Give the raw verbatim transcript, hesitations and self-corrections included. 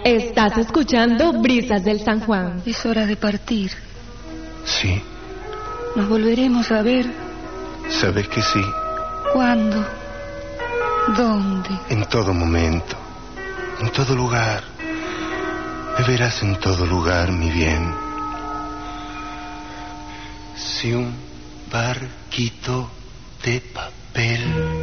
Estás escuchando Brisas del San Juan. Es hora de partir. Sí. ¿Nos volveremos a ver? Sabes que sí. ¿Cuándo? ¿Dónde? En todo momento. En todo lugar. Me verás en todo lugar, mi bien. Si un barquito de papel